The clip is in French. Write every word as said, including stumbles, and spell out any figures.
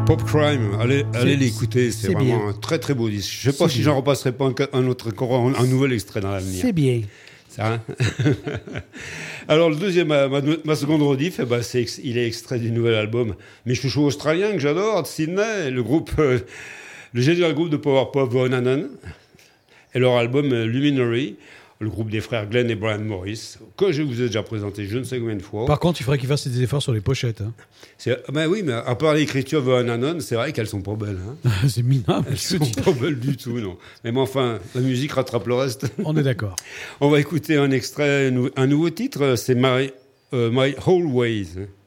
Pop Crime, allez, allez l'écouter, c'est, c'est vraiment bien. un très très beau disque. Je ne sais pas C'est si bien. j'en repasserai pas un, un autre, un, un nouvel extrait dans l'avenir. C'est bien. Ça, hein. Alors le deuxième, ma, ma, ma seconde rediff, eh ben, c'est, il est extrait du nouvel album Mes chouchous australiens que j'adore, de Sydney, le groupe, euh, le génial groupe de power pop Von Hannon, et leur album euh, Luminary, le groupe des frères Glenn et Brian Morris, que je vous ai déjà présenté je ne sais combien de fois. Par contre, il faudrait qu'ils fassent des efforts sur les pochettes. Hein. C'est, ben oui, mais à part l'écriture Von Hannon, c'est vrai qu'elles sont pas belles. Hein. C'est minable. Elles sont pas belles du tout, non. Mais bon, enfin, la musique rattrape le reste. On est d'accord. On va écouter un extrait, un nouveau titre, c'est My, uh, My Always.